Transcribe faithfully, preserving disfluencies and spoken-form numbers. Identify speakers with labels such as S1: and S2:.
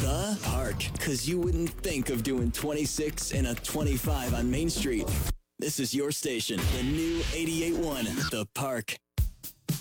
S1: The Park, because you wouldn't think of doing twenty-six and a twenty-five on Main Street. This is your station, the new eighty-eight point one, The Park.